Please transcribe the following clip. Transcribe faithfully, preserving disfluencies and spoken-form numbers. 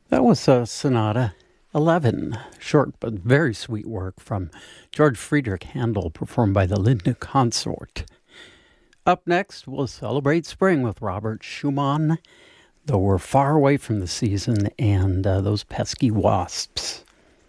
That was uh, Sonata eleven, short but very sweet work from George Friedrich Handel, performed by the Linda Consort. Up next, we'll celebrate spring with Robert Schumann, though we're far away from the season and uh, those pesky wasps.